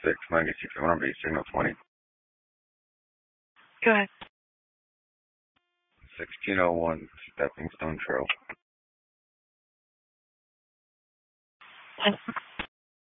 96, I want to be signal 20. Go ahead. 1601 Stepping Stone Trail.